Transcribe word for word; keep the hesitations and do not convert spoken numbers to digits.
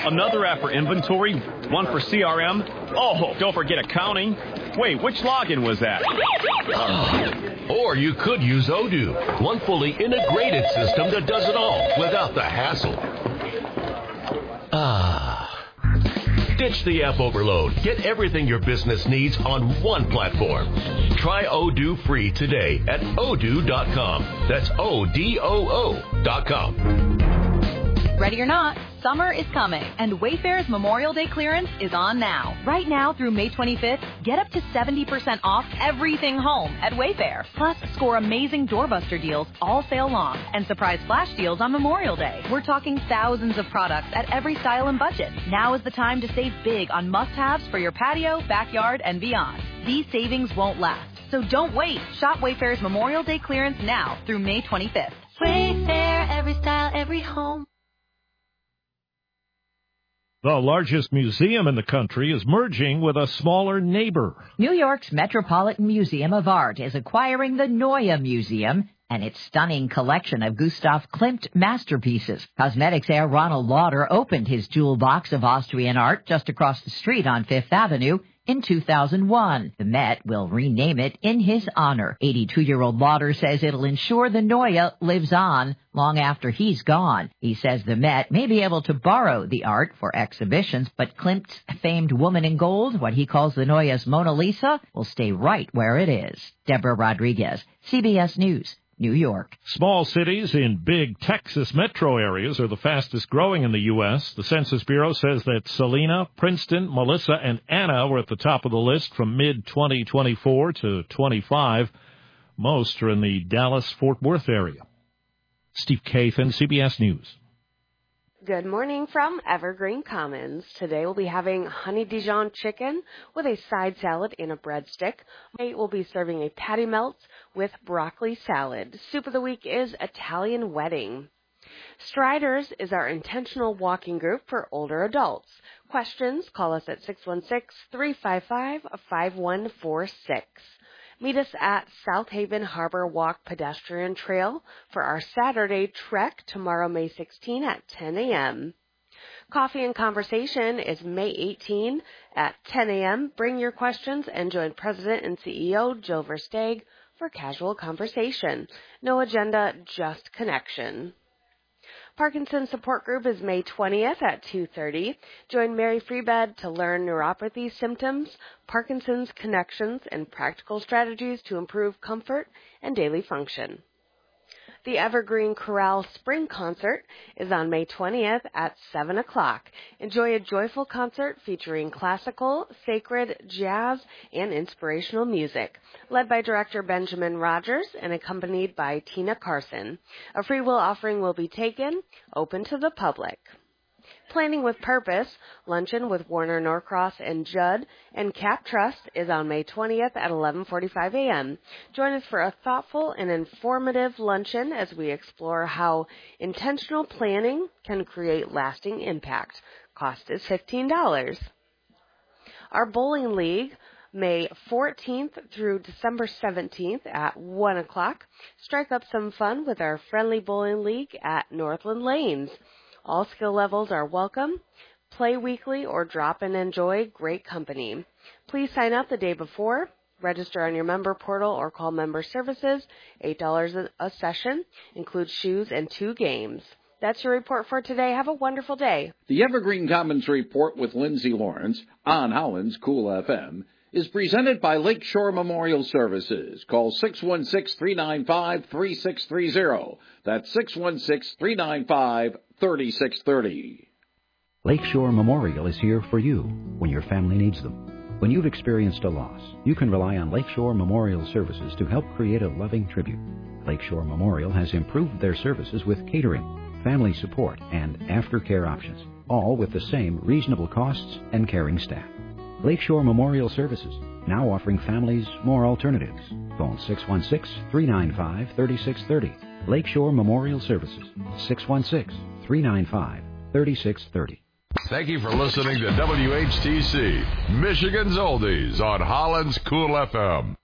Another app for inventory, one for C R M. Oh, don't forget accounting. Wait, which login was that? Or you could use Odoo, one fully integrated system that does it all without the hassle. Ah. Ditch the app overload. Get everything your business needs on one platform. Try Odoo free today at odoo dot com. That's O D O O dot com. Ready or not, summer is coming, and Wayfair's Memorial Day clearance is on now. Right now through May twenty-fifth, get up to seventy percent off everything home at Wayfair. Plus, score amazing doorbuster deals all sale long and surprise flash deals on Memorial Day. We're talking thousands of products at every style and budget. Now is the time to save big on must-haves for your patio, backyard, and beyond. These savings won't last, so don't wait. Shop Wayfair's Memorial Day clearance now through May twenty-fifth. Wayfair, every style, every home. The largest museum in the country is merging with a smaller neighbor. New York's Metropolitan Museum of Art is acquiring the Neue Museum and its stunning collection of Gustav Klimt masterpieces. Cosmetics heir Ronald Lauder opened his jewel box of Austrian art just across the street on Fifth Avenue in two thousand one. The Met will rename it in his honor. eighty-two-year-old Lauder says it'll ensure the Neue lives on long after he's gone. He says the Met may be able to borrow the art for exhibitions, but Klimt's famed Woman in Gold, what he calls the Neue's Mona Lisa, will stay right where it is. Deborah Rodriguez, C B S News, New York. Small cities in big Texas metro areas are the fastest growing in the U S. The Census Bureau says that Salina, Princeton, Melissa, and Anna were at the top of the list from mid twenty twenty-four to twenty-five. Most are in the Dallas-Fort Worth area. Steve Kathan, C B S News. Good morning from Evergreen Commons. Today we'll be having honey Dijon chicken with a side salad and a breadstick. Today we'll be serving a patty melt with broccoli salad. Soup of the week is Italian wedding. Striders is our intentional walking group for older adults. Questions? Call us at six one six, three five five, five one four six. Meet us at South Haven Harbor Walk Pedestrian Trail for our Saturday trek tomorrow, May sixteenth at ten a.m. Coffee and Conversation is May eighteenth at ten a.m. Bring your questions and join President and C E O Jill Versteeg for casual conversation. No agenda, just connection. Parkinson's Support Group is May twentieth at two thirty. Join Mary Freebed to learn neuropathy symptoms, Parkinson's connections, and practical strategies to improve comfort and daily function. The Evergreen Chorale Spring Concert is on May twentieth at seven o'clock. Enjoy a joyful concert featuring classical, sacred, jazz, and inspirational music, led by director Benjamin Rogers and accompanied by Tina Carson. A free will offering will be taken, open to the public. Planning with Purpose, luncheon with Warner Norcross and Judd and Cap Trust is on May twentieth at eleven forty-five a.m. Join us for a thoughtful and informative luncheon as we explore how intentional planning can create lasting impact. Cost is fifteen dollars. Our bowling league, May fourteenth through December seventeenth at one o'clock. Strike up some fun with our friendly bowling league at Northland Lanes. All skill levels are welcome. Play weekly or drop and enjoy great company. Please sign up the day before. Register on your member portal or call member services. eight dollars a session. Includes shoes and two games. That's your report for today. Have a wonderful day. The Evergreen Commons Report with Lindsay Lawrence on Holland's Cool F M is presented by Lakeshore Memorial Services. Call six one six, three nine five, three six three zero. That's six one six, three nine five, three six three zero. Lakeshore Memorial is here for you when your family needs them. When you've experienced a loss, you can rely on Lakeshore Memorial Services to help create a loving tribute. Lakeshore Memorial has improved their services with catering, family support, and aftercare options, all with the same reasonable costs and caring staff. Lakeshore Memorial Services, now offering families more alternatives. Phone six one six, three nine five, three six three zero. Lakeshore Memorial Services, six one six, three nine five, three six three zero. Thank you for listening to W H T C, Michigan's Oldies on Holland's Cool F M.